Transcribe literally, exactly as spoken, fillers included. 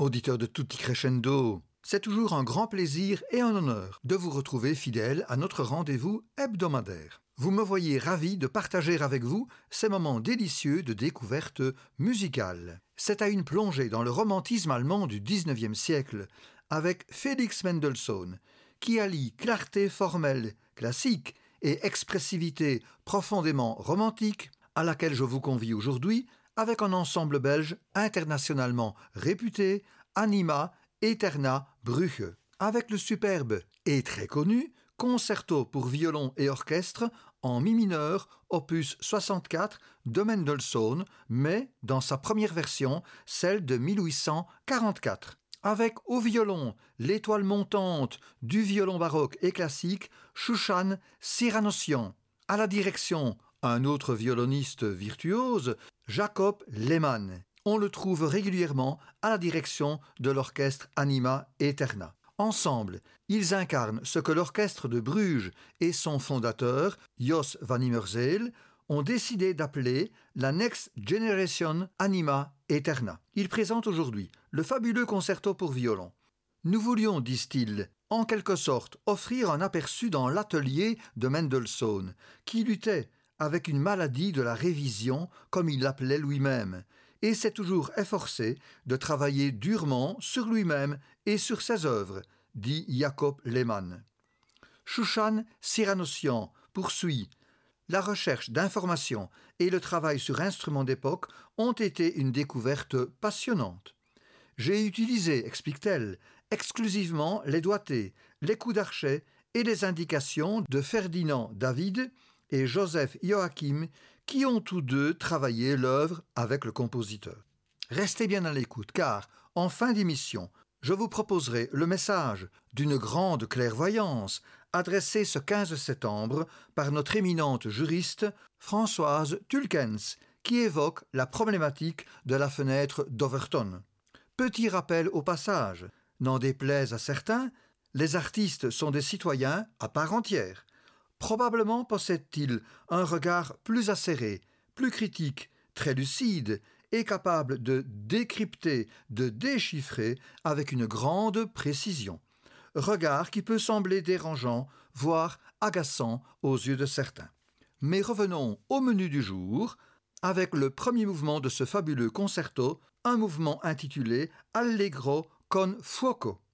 Auditeur de Tutti Crescendo, c'est toujours un grand plaisir et un honneur de vous retrouver fidèle à notre rendez-vous hebdomadaire. Vous me voyez ravi de partager avec vous ces moments délicieux de découverte musicale. C'est à une plongée dans le romantisme allemand du dix-neuvième siècle avec Félix Mendelssohn, qui allie clarté formelle, classique et expressivité profondément romantique, à laquelle je vous convie aujourd'hui avec un ensemble belge internationalement réputé, Anima Eterna Brüche, avec le superbe et très connu Concerto pour violon et orchestre en mi mineur, opus soixante-quatre de Mendelssohn, mais dans sa première version, celle de mille huit cent quarante-quatre. Avec au violon l'étoile montante du violon baroque et classique, Shushan Siranossian. À la direction, un autre violoniste virtuose, Jacob Lehmann. On le trouve régulièrement à la direction de l'orchestre Anima Eterna. Ensemble, ils incarnent ce que l'orchestre de Bruges et son fondateur, Jos van Immerzeel, ont décidé d'appeler la Next Generation Anima Eterna. Ils présentent aujourd'hui le fabuleux concerto pour violon. Nous voulions, disent-ils, en quelque sorte offrir un aperçu dans l'atelier de Mendelssohn, qui luttait avec une maladie de la révision, comme il l'appelait lui-même, et s'est toujours efforcé de travailler durement sur lui-même et sur ses œuvres, dit Jacob Lehmann. Shushan Siranossian poursuit. La recherche d'informations et le travail sur instruments d'époque ont été une découverte passionnante. J'ai utilisé, explique-t-elle, exclusivement les doigtés, les coups d'archet et les indications de Ferdinand David et Joseph Joachim, qui ont tous deux travaillé l'œuvre avec le compositeur. Restez bien à l'écoute, car, en fin d'émission, je vous proposerai le message d'une grande clairvoyance adressé ce quinze septembre par notre éminente juriste Françoise Tulkens, qui évoque la problématique de la fenêtre d'Overton. Petit rappel au passage, n'en déplaise à certains, les artistes sont des citoyens à part entière. Probablement possèdent-ils un regard plus acéré, plus critique, très lucide et capable de décrypter, de déchiffrer avec une grande précision. Regard qui peut sembler dérangeant, voire agaçant aux yeux de certains. Mais revenons au menu du jour, avec le premier mouvement de ce fabuleux concerto, un mouvement intitulé Allegro con fuoco.